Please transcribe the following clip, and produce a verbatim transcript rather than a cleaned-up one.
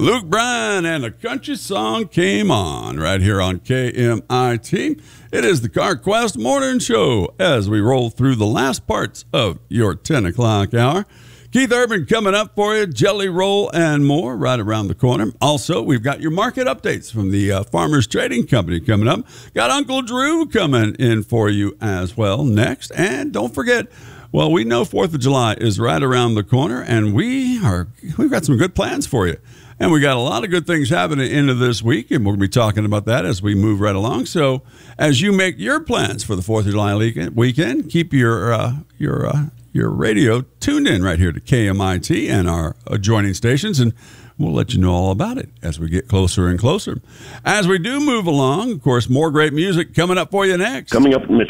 Luke Bryan and a country song came on right here on K M I T. It is the CarQuest Morning Show as we roll through the last parts of your ten o'clock hour. Keith Urban coming up for you, Jelly Roll and more right around the corner. Also, we've got your market updates from the uh, Farmers Trading Company coming up. Got Uncle Drew coming in for you as well next. And don't forget, well, we know fourth of July is right around the corner, and we are, we've got some good plans for you. And we got a lot of good things happening into this week, and we'll be talking about that as we move right along. So as you make your plans for the fourth of July weekend, keep your uh, your uh, your radio tuned in right here to K M I T and our adjoining stations, and we'll let you know all about it as we get closer and closer. As we do move along, of course, more great music coming up for you next. Coming up, Mitch.